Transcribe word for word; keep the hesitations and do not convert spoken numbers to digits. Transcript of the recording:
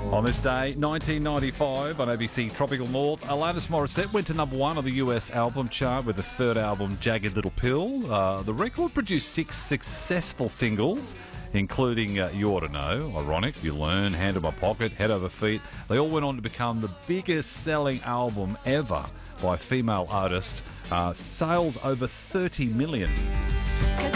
On this day, nineteen ninety-five, on A B C Tropical North, Alanis Morissette went to number one on the U S album chart with the third album, Jagged Little Pill. Uh, the record produced six successful singles, including uh, You Ought to Know, Ironic, You Learn, Hand in My Pocket, Head Over Feet. They all went on to become the biggest selling album ever by a female artist. Uh, sales over thirty million.